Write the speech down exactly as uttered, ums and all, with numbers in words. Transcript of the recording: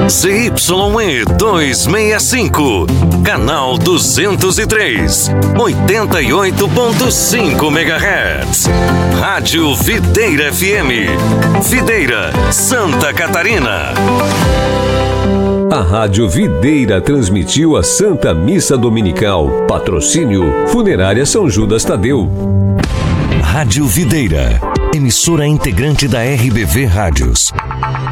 Z Y E duzentos e sessenta e cinco, canal duzentos e três, oitenta e oito ponto cinco megahertz. Rádio Videira F M, Videira, Santa Catarina. A Rádio Videira transmitiu a Santa Missa Dominical. Patrocínio Funerária São Judas Tadeu. Rádio Videira, emissora integrante da R B V Rádios.